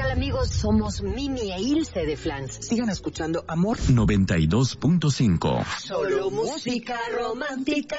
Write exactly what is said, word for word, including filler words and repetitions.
tal, amigos? Somos Mimi e Ilse de Flans. Sigan escuchando Amor noventa y dos punto cinco. Solo música romántica.